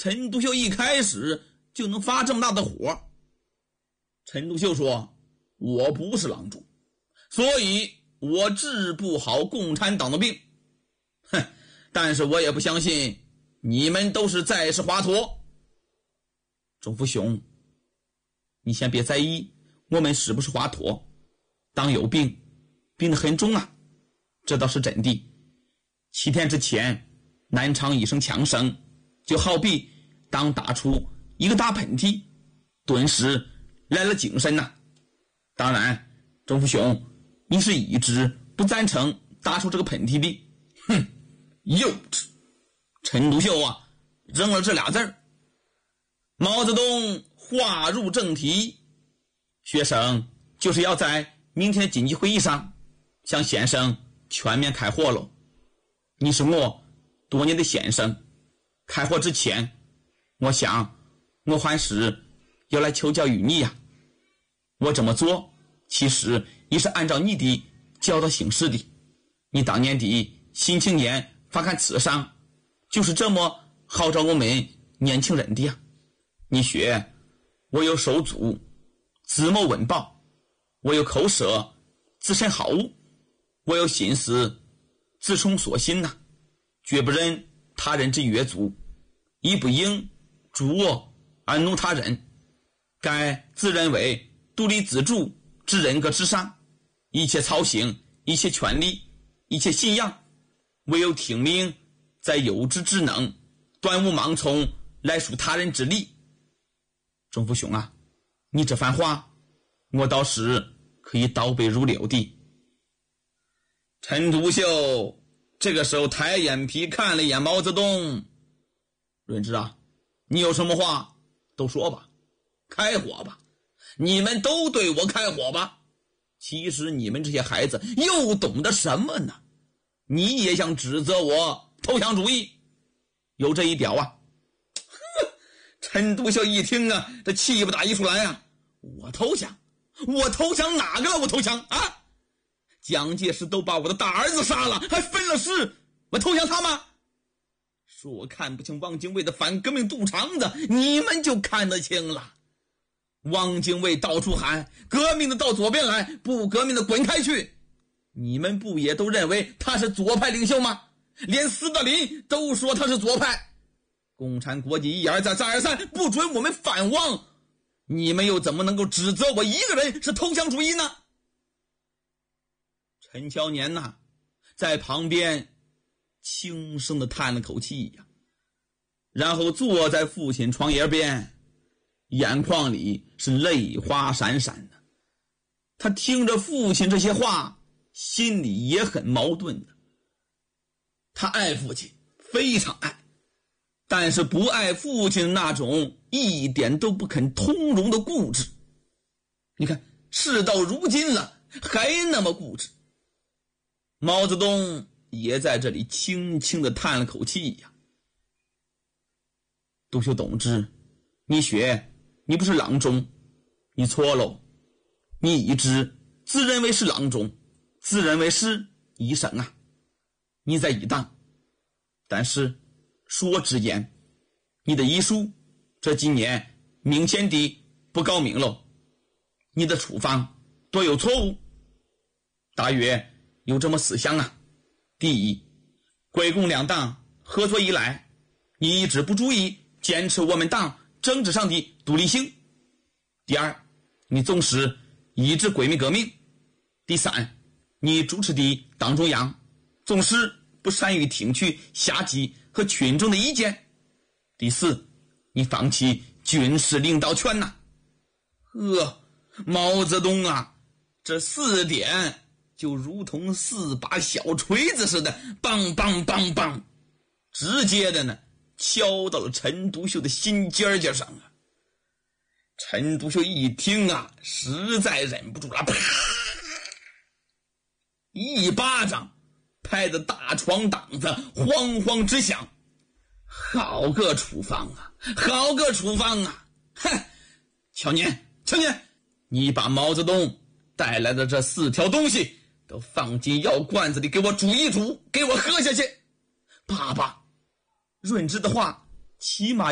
陈独秀一开始就能发这么大的火？陈独秀说，我不是郎中，所以我治不好共产党的病。哼，但是我也不相信你们都是在世华佗。钟福雄，你先别在意我们是不是华佗，党有病，病得很重啊，这倒是真的。7天之前南昌一声枪声，就好比当打出一个大喷嚏，顿时来了精神呐。当然钟福雄，你是一直不赞成打出这个喷嚏的。哼，幼稚。陈独秀啊扔了这俩字儿。毛泽东话入正题，学生就是要在明天的紧急会议上向先生全面开火喽。你是我多年的先生，开火之前我想我还是要来求教于你呀。我这么做其实也是按照你的教导行事的。你当年的新青年发刊词上就是这么号召我们年轻人的呀。你学我有手足自谋温饱，我有口舌自身好恶，我有心思自充所心呐，绝不忍他人之越足，亦不应助我而怒他人。该自认为独立自主之人格之上，一切操行，一切权利，一切信仰，唯有听命，在有志之能，端无盲从，来属他人之理。钟福雄啊，你这番话我倒是可以倒背如流的。陈独秀这个时候抬眼皮看了一眼毛泽东，润之啊，你有什么话都说吧，开火吧，你们都对我开火吧。其实你们这些孩子又懂得什么呢？你也想指责我投降主义，有这一屌啊。陈独秀一听啊，这气不打一处来啊！我投降？我投降哪个了？我投降啊！蒋介石都把我的大儿子杀了，还分了尸，我投降他吗？说我看不清汪精卫的反革命肚肠子，你们就看得清了。汪精卫到处喊革命的到左边来，不革命的滚开去，你们不也都认为他是左派领袖吗？连斯大林都说他是左派。共产国际一而再再而三不准我们反汪，你们又怎么能够指责我一个人是投降主义呢？陈乔年呐，在旁边轻声地叹了口气呀，然后坐在父亲床沿边，眼眶里是泪花闪闪的。他听着父亲这些话，心里也很矛盾的。他爱父亲，非常爱，但是不爱父亲的那种一点都不肯通融的固执。你看，事到如今了，还那么固执。毛泽东也在这里轻轻地叹了口气呀。独秀同志，你不是郎中，你错喽。你一直自认为是郎中，自认为是医生啊，你在一党。但是恕我直言，你的医术这几年明显地不高明喽。你的处方多有错误，大约有这么4项啊。第一，国共两党合作以来，你一直不注意坚持我们党政治上的独立性。第二，你总是抑制国民革命。第三，你主持的党中央总是不善于听取下级和群众的意见。第四，你放弃军事领导权呐。毛泽东啊，这4点就如同4把小锤子似的，梆梆梆梆，直接的呢敲到了陈独秀的心尖尖上啊。陈独秀一听啊，实在忍不住了，啪，一巴掌拍得大床档子晃晃直响。好个处方啊，好个处方啊！哼，乔年，你把毛泽东带来的这4条东西都放进药罐子里，给我煮一煮，给我喝下去。爸爸，润之的话起码